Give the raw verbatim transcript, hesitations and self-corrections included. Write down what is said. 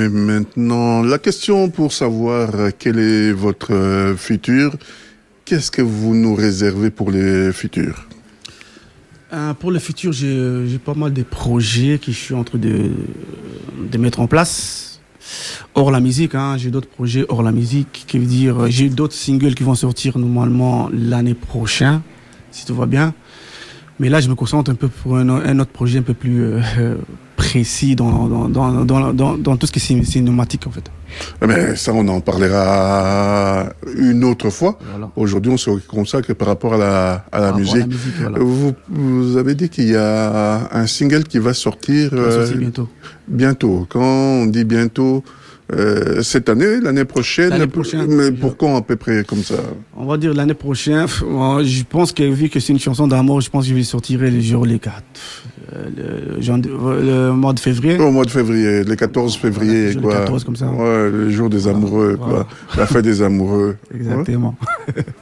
Et maintenant, la question pour savoir quel est votre futur, qu'est-ce que vous nous réservez pour les futurs? Euh, pour le futur, j'ai, j'ai pas mal de projets que je suis en train de, de mettre en place. Hors la musique, hein, j'ai d'autres projets hors la musique, qui veut dire, j'ai d'autres singles qui vont sortir normalement l'année prochaine, si tout va bien. Mais là, je me concentre un peu pour un, un autre projet un peu plus euh, précis dans, dans, dans, dans, dans, dans tout ce qui est cinématique, en fait. Mais ça, on en parlera une autre fois. Voilà. Aujourd'hui, on se consacre par rapport à la, à la par musique. À la musique voilà. vous, vous avez dit qu'il y a un single qui va sortir, qui va sortir euh, bientôt. Bientôt. Quand on dit bientôt, euh, cette année, l'année prochaine, l'année prochaine. Mais pour quand à peu près comme ça? On va dire l'année prochaine. Je pense que vu que c'est une chanson d'amour, je pense que je vais sortir le jour les quatre. Le, le, le mois de février. Au mois de février, le quatorze février, voilà, quoi. Le quatorze comme ça. Ouais, le jour des amoureux, voilà. Quoi. Voilà. La fête des amoureux. Exactement. Ouais.